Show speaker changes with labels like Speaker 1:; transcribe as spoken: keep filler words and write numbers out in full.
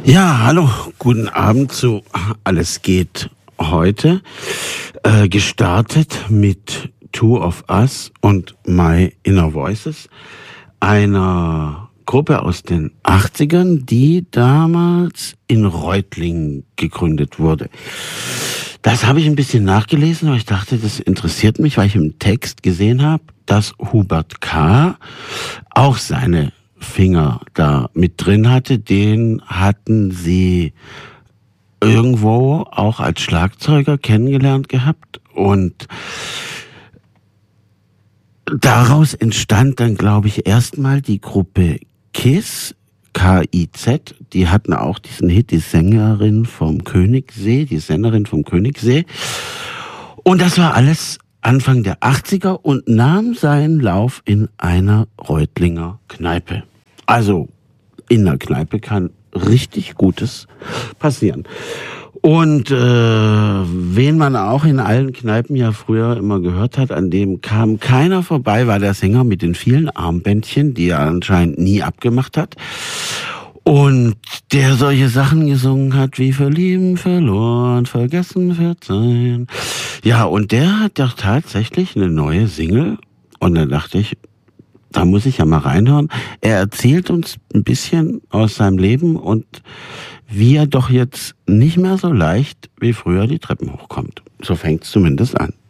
Speaker 1: Ja, hallo, guten Abend zu Alles geht heute. Äh, gestartet mit Two of Us und My Inner Voices, einer Gruppe aus den achtzigern, die damals in Reutlingen gegründet wurde. Das habe ich ein bisschen nachgelesen, weil ich dachte, das interessiert mich, weil ich im Text gesehen habe, dass Hubert K. auch seine Finger da mit drin hatte. Den hatten sie irgendwo auch als Schlagzeuger kennengelernt gehabt und daraus entstand dann, glaube ich, erstmal die Gruppe KIZ, K I Z, die hatten auch diesen Hit, die Sängerin vom Königssee, die Sängerin vom Königssee. Und das war alles Anfang der achtziger und nahm seinen Lauf in einer Reutlinger Kneipe. Also in der Kneipe kann richtig Gutes passieren. Und äh, wen man auch in allen Kneipen ja früher immer gehört hat, an dem kam keiner vorbei, war der Sänger mit den vielen Armbändchen, die er anscheinend nie abgemacht hat. Und der solche Sachen gesungen hat wie verlieben, verloren, vergessen, verzeihen. Ja, und der hat doch tatsächlich eine neue Single. Und dann dachte ich, da muss ich ja mal reinhören. Er erzählt uns ein bisschen aus seinem Leben und wie er doch jetzt nicht mehr so leicht wie früher die Treppen hochkommt. So fängt's zumindest an.